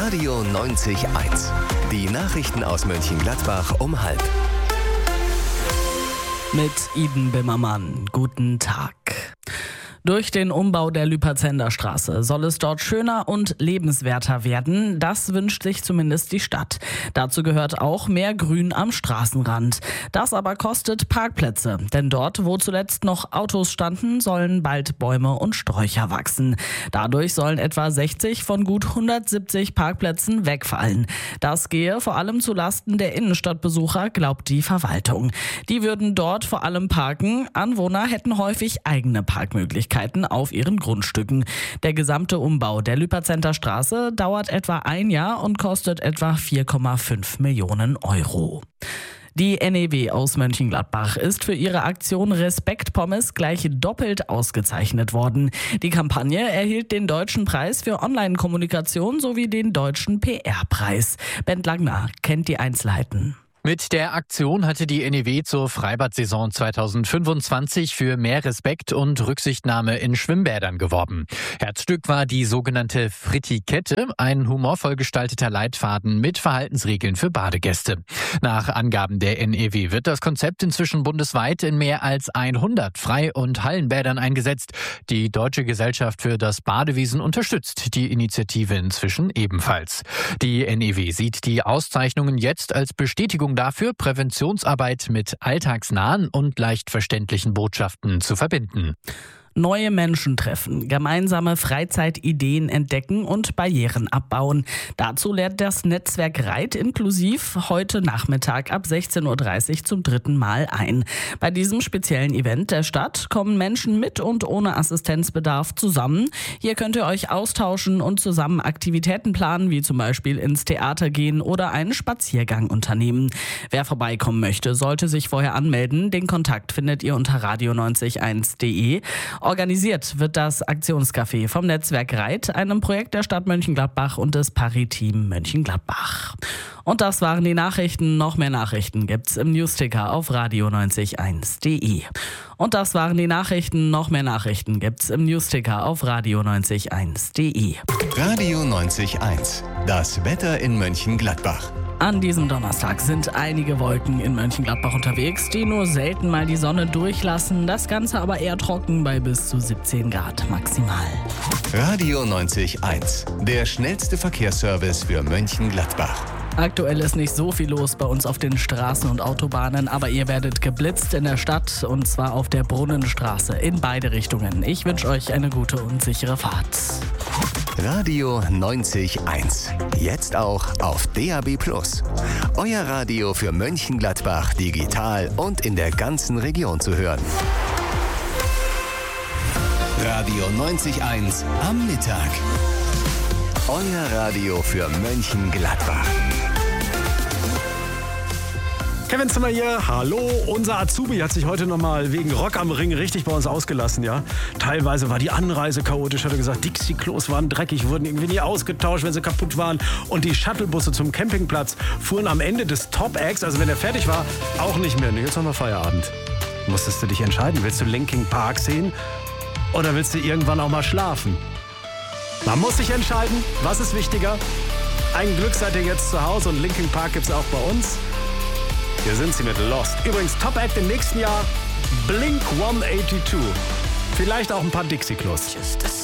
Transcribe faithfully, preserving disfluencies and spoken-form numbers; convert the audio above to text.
Radio neunzig Komma eins. Die Nachrichten aus Mönchengladbach um halb. Mit Iden Bimmermann. Guten Tag. Durch den Umbau der Lüperzender Straße soll es dort schöner und lebenswerter werden. Das wünscht sich zumindest die Stadt. Dazu gehört auch mehr Grün am Straßenrand. Das aber kostet Parkplätze. Denn dort, wo zuletzt noch Autos standen, sollen bald Bäume und Sträucher wachsen. Dadurch sollen etwa sechzig von gut hundertsiebzig Parkplätzen wegfallen. Das gehe vor allem zu Lasten der Innenstadtbesucher, glaubt die Verwaltung. Die würden dort vor allem parken. Anwohner hätten häufig eigene Parkmöglichkeiten auf ihren Grundstücken. Der gesamte Umbau der Lüperzender Straße dauert etwa ein Jahr und kostet etwa vier Komma fünf Millionen Euro. Die N E W aus Mönchengladbach ist für ihre Aktion Respekt Pommes gleich doppelt ausgezeichnet worden. Die Kampagne erhielt den Deutschen Preis für Online-Kommunikation sowie den Deutschen P R-Preis. Bent Langner kennt die Einzelheiten. Mit der Aktion hatte die N E W zur Freibad-Saison zweitausendfünfundzwanzig für mehr Respekt und Rücksichtnahme in Schwimmbädern geworben. Herzstück war die sogenannte Fritikette, ein humorvoll gestalteter Leitfaden mit Verhaltensregeln für Badegäste. Nach Angaben der N E W wird das Konzept inzwischen bundesweit in mehr als hundert Frei- und Hallenbädern eingesetzt. Die Deutsche Gesellschaft für das Badewesen unterstützt die Initiative inzwischen ebenfalls. Die N E W sieht die Auszeichnungen jetzt als Bestätigung dafür, Präventionsarbeit mit alltagsnahen und leicht verständlichen Botschaften zu verbinden. Neue Menschen treffen, gemeinsame Freizeitideen entdecken und Barrieren abbauen. Dazu lädt das Netzwerk Reit inklusiv heute Nachmittag ab sechzehn Uhr dreißig zum dritten Mal ein. Bei diesem speziellen Event der Stadt kommen Menschen mit und ohne Assistenzbedarf zusammen. Hier könnt ihr euch austauschen und zusammen Aktivitäten planen, wie zum Beispiel ins Theater gehen oder einen Spaziergang unternehmen. Wer vorbeikommen möchte, sollte sich vorher anmelden. Den Kontakt findet ihr unter radio neunzig eins punkt de. Organisiert wird das Aktionscafé vom Netzwerk Reit, einem Projekt der Stadt Mönchengladbach und des Pari-Team Mönchengladbach. Und das waren die Nachrichten. Noch mehr Nachrichten gibt's im Newsticker auf radio neunzig eins punkt de. Und das waren die Nachrichten. Noch mehr Nachrichten gibt's im Newsticker auf radio neunzig eins punkt de. Radio neunzig Komma eins. Das Wetter in Mönchengladbach. An diesem Donnerstag sind einige Wolken in Mönchengladbach unterwegs, die nur selten mal die Sonne durchlassen. Das Ganze aber eher trocken bei bis zu siebzehn Grad maximal. Radio neunzig Komma eins. Der schnellste Verkehrsservice für Mönchengladbach. Aktuell ist nicht so viel los bei uns auf den Straßen und Autobahnen, aber ihr werdet geblitzt in der Stadt und zwar auf der Brunnenstraße in beide Richtungen. Ich wünsche euch eine gute und sichere Fahrt. Radio neunzig Komma eins. Jetzt auch auf D A B plus. Euer Radio für Mönchengladbach digital und in der ganzen Region zu hören. Radio neunzig Komma eins am Mittag. Euer Radio für Mönchengladbach. Kevin Zimmer hier, hallo. Unser Azubi hat sich heute nochmal wegen Rock am Ring richtig bei uns ausgelassen, ja. Teilweise war die Anreise chaotisch, hat er gesagt, Dixie-Klos waren dreckig, wurden irgendwie nie ausgetauscht, wenn sie kaputt waren. Und die Shuttlebusse zum Campingplatz fuhren am Ende des Top-Acts, also wenn er fertig war, auch nicht mehr. Jetzt haben wir Feierabend. Musstest du dich entscheiden, willst du Linkin Park sehen oder willst du irgendwann auch mal schlafen? Man muss sich entscheiden, was ist wichtiger. Ein Glück seid ihr jetzt zu Hause und Linkin Park gibt's auch bei uns. Hier sind sie mit Lost. Übrigens, Top Act im nächsten Jahr, Blink hundertzweiundachtzig. Vielleicht auch ein paar Dixie-Klos.